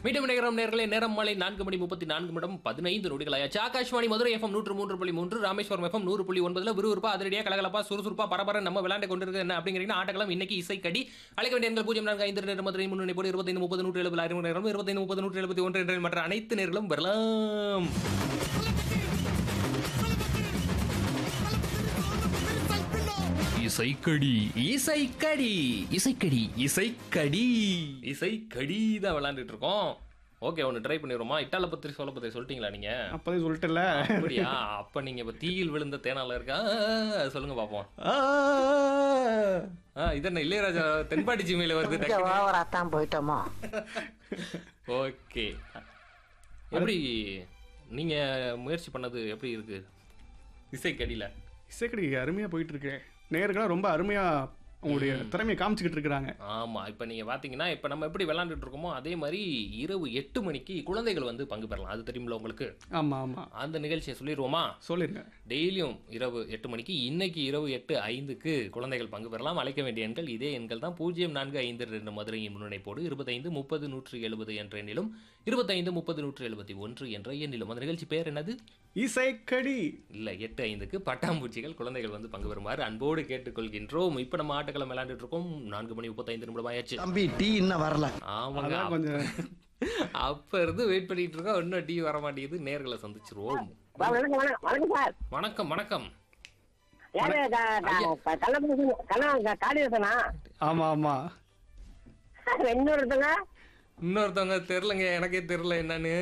மீண்டும் இணைகிறோம் நேர்களே. நேரம் மாலை 4:34 நொடிகளாயாச்சு. ஆகாஷ்வாணி மதுரை எஃப்எம் 103.3, ராமேஸ்வரம் எஃப்எம் 100.9 விறுவிறுப்பா அதிரடியா கலகலப்பா சுறுசுறுப்பா பரபர நம்ம விளையாண்டு கொண்டிருக்கு. என்ன அப்படிங்கிறீங்கன்னா ஆட்டக்கலாம் இன்னைக்கு இசைக்கடி. அழைக்க வேண்டிய எண்கள் 0452 மதுரை முன்னணி போடு 25 30 170 25 30 171 என்ற மற்ற அனைத்து நேர்களும் வரலாம். இசைக்கடி இசைக்கடி இசைக்கடி இசைக்கடி இசைக்கடி தான் விளையாண்டுட்டு இருக்கோம். ஓகே, ஒன்று ட்ரை பண்ணிடுவோமா? இட்டால பத்திரி சோள பத்திரி சொல்லிட்டீங்களா நீங்க? அப்பதே சொல்லிட்டல. அப்படியா? அப்ப நீங்க இப்ப தீயில் விழுந்த தேனால இருக்கா சொல்லுங்க பாப்போம். இதென்ன இளையராஜா தென்பாட்டி ஜிமையில வருது. ஓவராத்தான் போயிட்டோமோ. ஓகே, எப்படி நீங்க முயற்சி பண்ணது எப்படி இருக்கு இசைக்கடியில? இசைக்கடி அருமையா போயிட்டு இருக்கு. நேர்களா ரொம்ப அருமையா உங்களுடைய திறமையை காமிச்சுக்கிட்டு இருக்காங்க. ஆமா, இப்ப நீங்க பாத்தீங்கன்னா இப்ப நம்ம எப்படி விளையாண்டுட்டு இருக்கோமோ அதே மாதிரி இரவு 8 மணிக்கு குழந்தைகள் வந்து பங்கு பெறலாம். அது தெரியுமில்ல உங்களுக்கு? ஆமா ஆமா, அந்த நிகழ்ச்சியை சொல்லிடுவோமா? சொல்லிருங்க. டெய்லியும் இரவு 8 மணிக்கு, இன்னைக்கு இரவு 8:05க்கு குழந்தைகள் பங்கு பெறலாம். அழைக்க வேண்டிய எண்கள் இதே எண்கள் தான். 0452 மதுரையின் முன்னிணைப்போடு 25 30 170 என்ற எண்ணிலும் 25 30 171 என்ற எண்ணிலும். அந்த நிகழ்ச்சி பேர் என்னது? இசைக்கடி. இல்ல, 8:05க்கு பட்டாம்பூச்சிகள் குழந்தைகள் வந்து பங்கு பெறுமாறு அன்போடு கேட்டுக்கொள்கின்றோம். இப்ப நம்ம ஆட்டக்களம் விளையாண்டுட்டு இருக்கோம். 4:35 ஆயாச்சு. தம்பி டீ இன்னும் வரல. ஆமாங்க, கொஞ்சம் அப்ப இருந்து வெயிட் பண்ணிட்டு இருக்கோம். இன்னும் டீ வர மாட்டேங்குது. நேர்களை சந்திச்சிருவோம். வணக்கம் வணக்கம். ஆமா ஆமா. இன்னொருத்தவங்க தெரியலங்க, எனக்கே தெரியல என்னன்னு.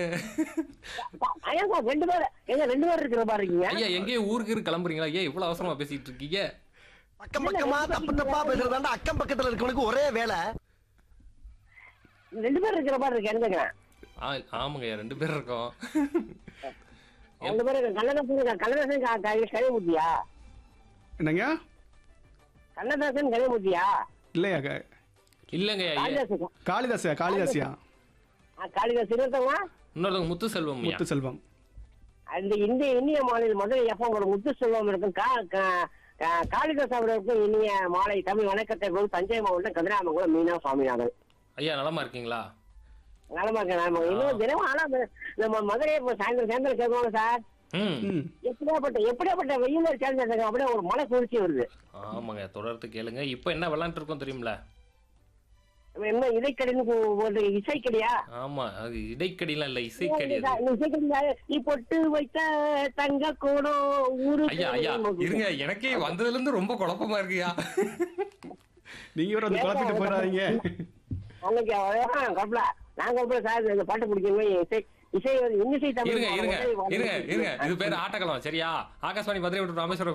ஐயா, எங்கேயும் ஊருக்கு கிளம்புறீங்களா? ஐயா, இவ்வளவு அவசரமா பேசிட்டு இருக்கீங்க? பக்கம் பக்கமா தப்பு தப்பா பேசுறதாண்டா அக்கம் பக்கத்துல இருக்கவனுக்கு ஒரே வேலை. 2 பேர் இருக்கிற மாதிரி இருக்கு. எனக்கு ஆமாங்க, 2 பேர் இருக்கோம். 2 பேர் கண்ணதாசன் கலைமூர்த்தியா? என்னங்க? கண்ணதாசன் கலைமூர்த்தியா? இல்லையா? இல்லங்க, காளிதாசியா? காளிதாசியா? காளிதாஸ். இன்னொருத்தவங்க முத்துசெல்வம். முத்துசெல்வம். அந்த இந்திய மாநில மதுரை எஃப்எம் முத்துசெல்வம் இருக்கும். காளிதாஸ் அவர்களுக்கும் இனிய மாலை தமிழ் வணக்கத்தை போது தஞ்சை மாவட்டம் கதிராமங்குளம் மீனா சுவாமிநாதன். ஐயா, நலமா இருக்கீங்களா? நலமா இருக்கேன். இன்னும் தினமும் ஆனா நம்ம மதுரையை சாயந்தரம் கேட்குவாங்க சார். எப்படியாப்பட்ட வெயில் சேர்ந்து அப்படியே ஒரு மழை குளிர்ச்சி வருது. ஆமாங்க, தொடர்ந்து கேளுங்க. இப்ப என்ன விளையாண்டு இருக்கோம் தெரியுமில? என்ன இடைக்கடின்னு ஒரு இசைக்கடியா? ஆமா, அது இடைக்கடிலாம் இல்ல, இசைக்கடி. நீ பொட்டு வைத்த தங்க கூடம் ஊரு. ஐயா ஐயா இருங்க, எனக்கே வந்ததுல இருந்து ரொம்ப குழப்பமா இருக்குயா. நீங்க ஒரு குழப்பிட்டு போறாதீங்க. அன்னைக்கு குழப்பல, நான் குழப்பல சார். இந்த பாட்டு பிடிக்கணும். இசை இருங்க இருங்க இருங்க இருங்க, இது பேரு ஆட்டக்களம் சரியா? ஆகாஷ்வாணி மதுரை ராமேஸ்வரம்